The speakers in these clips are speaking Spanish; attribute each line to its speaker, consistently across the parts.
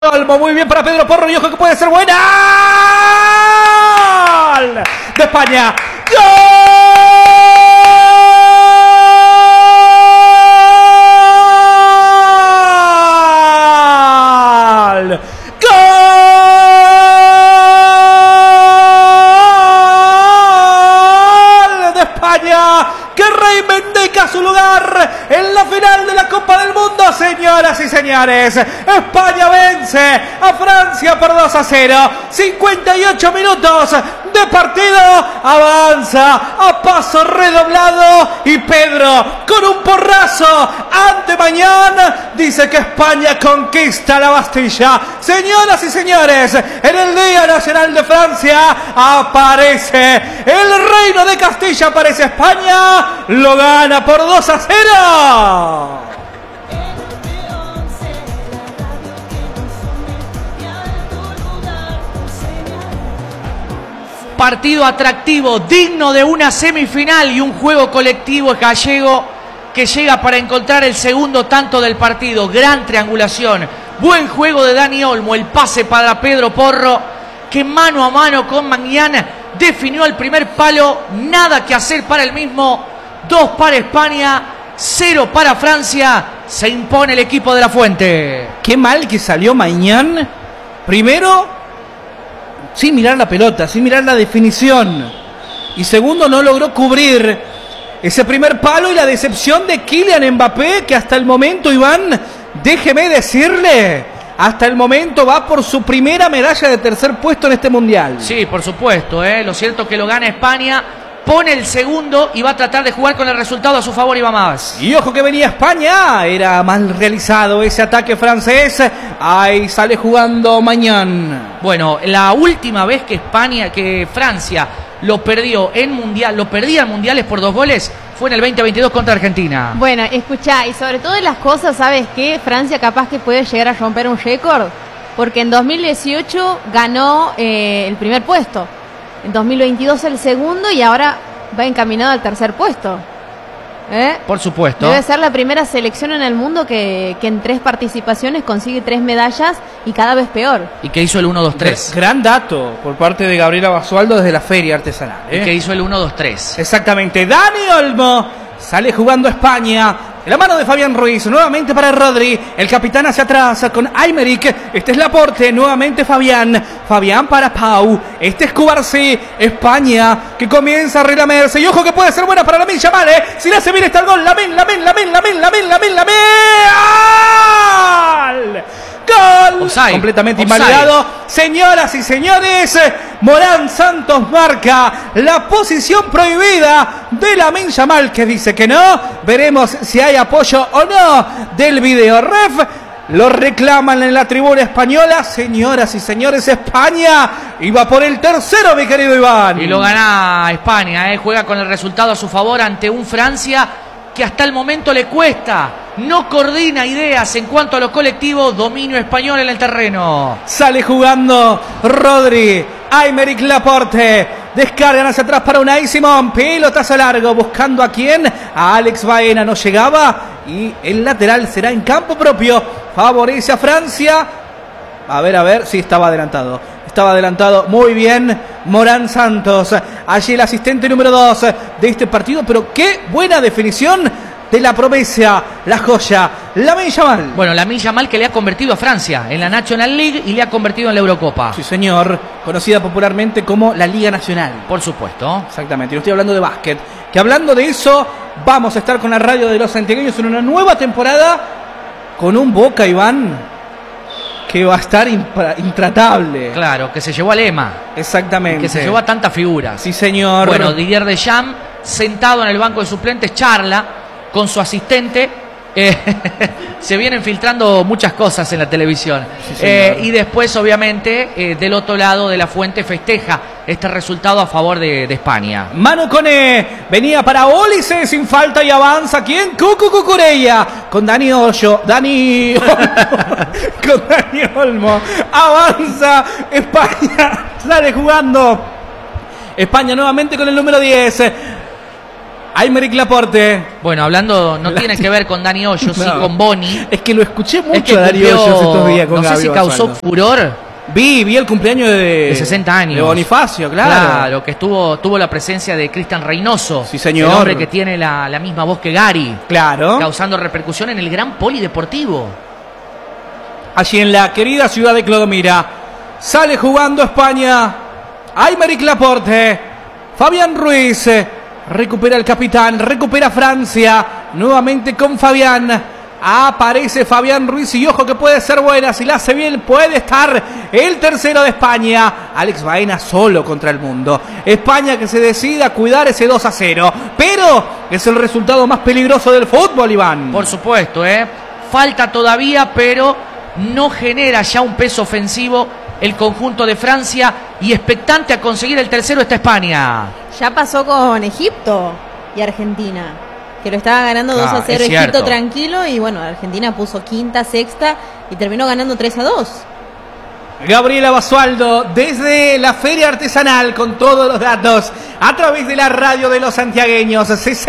Speaker 1: Olmo, muy bien para Pedro Porro y ojo que puede ser buena. ¡Gol! De España. ¡Gol! ¡Gol! De España, que reivindica su lugar en la final de la Copa del Mundo, señoras y señores. España vence a Francia por 2-0. 58 minutos de partido. Avanza a paso redoblado. Y Pedro, con un porrazo ante Mañán, dice que España conquista la Bastilla. Señoras y señores, en el Día Nacional de Francia aparece el Reino de Castilla, aparece España, lo gana por 2-0.
Speaker 2: Partido atractivo, digno de una semifinal y un juego colectivo gallego que llega para encontrar el segundo tanto del partido. Gran triangulación, buen juego de Dani Olmo, el pase para Pedro Porro, que mano a mano con Mañán definió el primer palo. Nada que hacer para el mismo. 2 para España, 0 para Francia. Se impone el equipo de la Fuente.
Speaker 1: Qué mal que salió Mañán. Primero, sin mirar la pelota, sin mirar la definición. Y segundo, no logró cubrir ese primer palo. Y la decepción de Kylian Mbappé, que hasta el momento, Iván, déjeme decirle, hasta el momento va por su primera medalla de tercer puesto en este mundial.
Speaker 2: Sí, por supuesto, Lo cierto es que lo gana España, pone el segundo y va a tratar de jugar con el resultado a su favor y va más.
Speaker 1: Y ojo que venía España, era mal realizado ese ataque francés. Ahí sale jugando Mañán.
Speaker 2: Bueno, la última vez que Francia lo perdió en mundial, lo perdía en mundiales por 2 goles, fue en el 2022 contra Argentina.
Speaker 3: Bueno, escuchá, y sobre todo de las cosas, ¿sabes qué? Francia capaz que puede llegar a romper un récord, porque en 2018 ganó el primer puesto, en 2022 el segundo y ahora va encaminado al tercer puesto.
Speaker 2: Por supuesto.
Speaker 3: Debe ser la primera selección en el mundo que en 3 participaciones consigue 3 medallas y cada vez peor.
Speaker 2: Y que hizo el 1-2-3.
Speaker 1: Gran dato por parte de Gabriela Basualdo desde la feria artesanal.
Speaker 2: Y que hizo el 1-2-3.
Speaker 1: Exactamente. Dani Olmo sale jugando España. De la mano de Fabián Ruiz, nuevamente para Rodri, el capitán hacia atrás con Aymeric, este es Laporte, nuevamente Fabián para Pau, este es Cubarsí, España, que comienza a relamerse, y ojo que puede ser buena para Lamine Yamal, si le hace bien está el gol, Lamine, ¡gol!
Speaker 2: Offside.
Speaker 1: Completamente
Speaker 2: Offside.
Speaker 1: invalidado. Señoras y señores, Morán Santos marca la posición prohibida de Lamine Yamal, que dice que no. Veremos si hay apoyo o no del video ref. Lo reclaman en la tribuna española. Señoras y señores, España iba por el tercero, mi querido Iván.
Speaker 2: Y lo gana España, juega con el resultado a su favor ante un Francia que hasta el momento le cuesta, no coordina ideas en cuanto a lo colectivo. Dominio español en el terreno.
Speaker 1: Sale jugando Rodri, Aymeric Laporte, descargan hacia atrás para Unai Simón, pelotazo largo, buscando a quién, a Alex Baena, no llegaba, y el lateral será en campo propio, favorece a Francia. A ver, sí, estaba adelantado, muy bien, Morán Santos, allí el asistente número 2 de este partido, pero qué buena definición de la promesa, la joya, Lamine Yamal.
Speaker 2: Bueno, Lamine Yamal, que le ha convertido a Francia en la National League y le ha convertido en la Eurocopa.
Speaker 1: Sí, señor, conocida popularmente como la Liga Nacional.
Speaker 2: Por supuesto.
Speaker 1: Exactamente, yo estoy hablando de básquet, que hablando de eso, vamos a estar con la radio de los santiagueños en una nueva temporada, con un Boca, Iván, que va a estar intratable.
Speaker 2: Claro, que se llevó a Lema.
Speaker 1: Exactamente.
Speaker 2: Que se llevó a tantas figuras.
Speaker 1: Sí, señor.
Speaker 2: Bueno, Didier Deschamps, sentado en el banco de suplentes, charla con su asistente. Se vienen filtrando muchas cosas en la televisión.
Speaker 1: Sí,
Speaker 2: y después, obviamente, del otro lado de la Fuente festeja este resultado a favor de España.
Speaker 1: Manu Cone venía para Ólice sin falta y avanza. ¿Quién? Cucu Cucurella con Dani Olmo. Con Dani Olmo. Avanza España. Sale jugando España nuevamente con el número 10. Aymeric Laporte.
Speaker 2: Bueno, hablando, no tiene que ver con Dani Hoyos, sí con Boni.
Speaker 1: Es que lo escuché mucho
Speaker 2: Es que
Speaker 1: a Dani Hoyos estos días con
Speaker 2: no
Speaker 1: Gaby
Speaker 2: sé si causó
Speaker 1: Basualdo.
Speaker 2: furor.
Speaker 1: Vi el cumpleaños de
Speaker 2: 60 años.
Speaker 1: De Bonifacio, claro.
Speaker 2: Claro, que tuvo la presencia de Cristian Reynoso.
Speaker 1: Sí, señor.
Speaker 2: El hombre que tiene la misma voz que Gary.
Speaker 1: Claro.
Speaker 2: Causando repercusión en el gran polideportivo.
Speaker 1: Allí en la querida ciudad de Clodomira. Sale jugando España. Aymeric Laporte. Fabián Ruiz. Recupera el capitán. Recupera Francia. Nuevamente con Fabián. Aparece Fabián Ruiz y ojo que puede ser buena. Si la hace bien puede estar el tercero de España. Alex Baena solo contra el mundo. España que se decida a cuidar ese 2-0. Pero es el resultado más peligroso del fútbol, Iván.
Speaker 2: Por supuesto, falta todavía, pero no genera ya un peso ofensivo el conjunto de Francia y expectante a conseguir el tercero está España.
Speaker 3: Ya pasó con Egipto y Argentina, que lo estaba ganando 2-0
Speaker 2: es
Speaker 3: Egipto
Speaker 2: cierto.
Speaker 3: tranquilo, y bueno, Argentina puso quinta, sexta y terminó ganando 3-2.
Speaker 1: Gabriela Basualdo desde la Feria Artesanal con todos los datos a través de la radio de los santiagueños.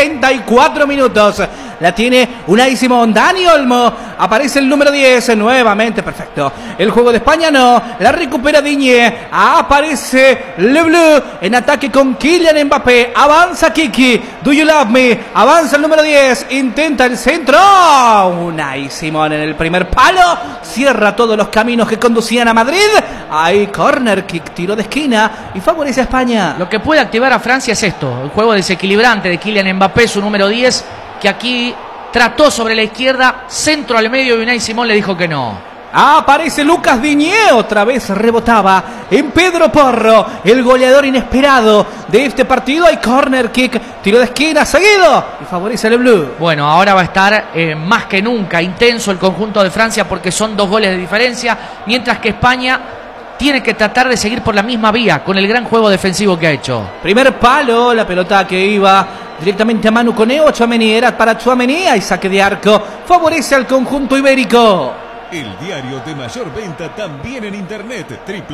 Speaker 1: 64 minutos. La tiene Unai Simón. Dani Olmo. Aparece el número 10. Nuevamente, perfecto. El juego de España no. La recupera Digne. Aparece Le Bleu en ataque con Kylian Mbappé. Avanza Kiki. Do you love me? Avanza el número 10. Intenta el centro. Unai Simón en el primer palo. Cierra todos los caminos que conducían a Madrid. Ahí corner kick, tiro de esquina y favorece a España.
Speaker 2: Lo que puede activar a Francia es esto, el juego desequilibrante de Kylian Mbappé, su número 10, que aquí trató sobre la izquierda, centro al medio y Unai Simón le dijo que no.
Speaker 1: Aparece Lucas Digne, otra vez rebotaba en Pedro Porro, el goleador inesperado de este partido. Hay corner kick, tiro de esquina seguido y favorece al Blue.
Speaker 2: Bueno, ahora va a estar más que nunca intenso el conjunto de Francia porque son 2 goles de diferencia, mientras que España tiene que tratar de seguir por la misma vía con el gran juego defensivo que ha hecho.
Speaker 1: Primer palo, la pelota que iba directamente a Manu Coneo. Tchouaméni, era para Tchouaméni, hay saque de arco, favorece al conjunto ibérico.
Speaker 4: El diario de mayor venta también en internet,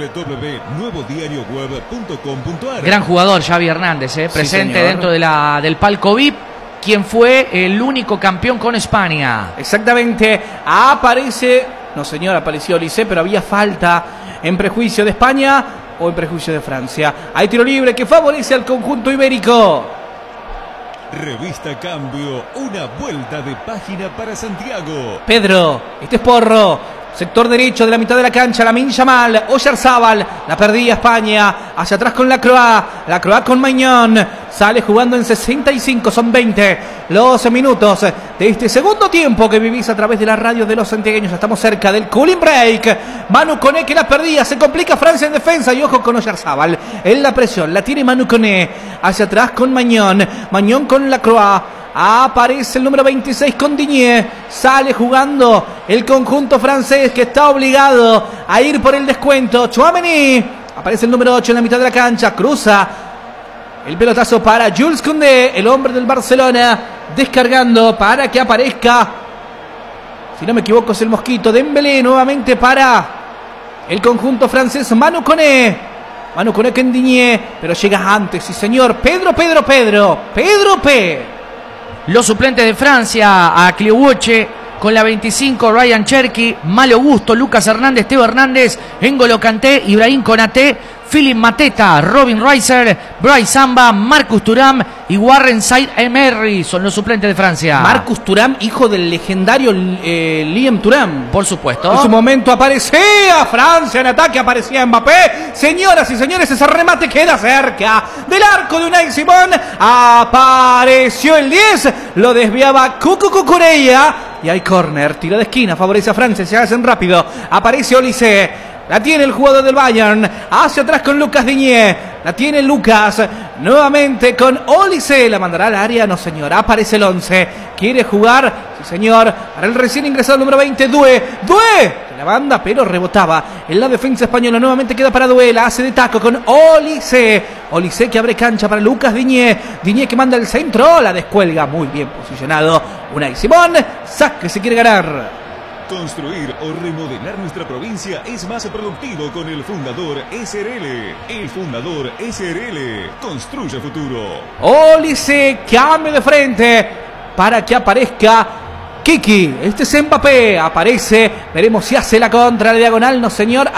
Speaker 4: www.nuevodiarioweb.com.ar.
Speaker 2: Gran jugador Xavi Hernández, presente
Speaker 1: señor.
Speaker 2: dentro del palco VIP, quien fue el único campeón con España.
Speaker 1: Exactamente, aparece, no señor, apareció Olise, pero había falta en prejuicio de España o en prejuicio de Francia. Hay tiro libre que favorece al conjunto ibérico.
Speaker 4: Revista Cambio, una vuelta de página para Santiago.
Speaker 1: Pedro, este es Porro, sector derecho de la mitad de la cancha, Lamine Yamal, Oyarzábal, la perdía España, hacia atrás con Lacroix con Maignan, sale jugando en 65, son 20 los minutos de este segundo tiempo que vivís a través de la radio de los santiagueños. Estamos cerca del cooling break. Manu Koné que la perdía, se complica Francia en defensa y ojo con Oyarzábal en la presión, la tiene Manu Koné, hacia atrás con Maignan con Lacroix. Aparece el número 26 con Digne. Sale jugando el conjunto francés que está obligado a ir por el descuento. Tchouaméni. Aparece el número 8 en la mitad de la cancha. Cruza el pelotazo para Jules Koundé, el hombre del Barcelona. Descargando para que aparezca, si no me equivoco es el Mosquito. Dembélé nuevamente para el conjunto francés. Manu Koné con Digne. Pero llega antes, sí señor. Pedro P.
Speaker 2: Los suplentes de Francia, a Cleuche con la 25, Ryan Cherky, Malo Gusto, Lucas Hernández, Teo Hernández, N'Golo Kanté, Ibrahim Konaté, Philip Mateta, Robin Reiser, Bryce Samba, Marcus Thuram y Warren Saïd-Emery son los suplentes de Francia.
Speaker 1: Marcus Thuram, hijo del legendario Liam Thuram.
Speaker 2: Por supuesto.
Speaker 1: En su momento aparecía Francia en ataque, aparecía Mbappé. Señoras y señores, ese remate queda cerca del arco de Unai Simón. Apareció el 10, lo desviaba Cucurella. Y hay córner, tiro de esquina, favorece a Francia, se hacen rápido. Aparece Olise. La tiene el jugador del Bayern. Hacia atrás con Lucas Digne. La tiene Lucas. Nuevamente con Olise. La mandará al área. No, señor. Aparece el 11. Quiere jugar. Sí, señor. Para el recién ingresado número 20. Doué. La banda, pero rebotaba en la defensa española. Nuevamente queda para Doué. La hace de taco con Olise. Olise que abre cancha para Lucas Digne. Digne que manda el centro. La descuelga. Muy bien posicionado Unai Simón. Saque se quiere ganar.
Speaker 4: Construir o remodelar nuestra provincia es más productivo con el Fundador SRL. El Fundador SRL construye futuro.
Speaker 1: Olise, cambio de frente para que aparezca Kiki. Este es Mbappé. Aparece. Veremos si hace la contra la diagonal. No, señor.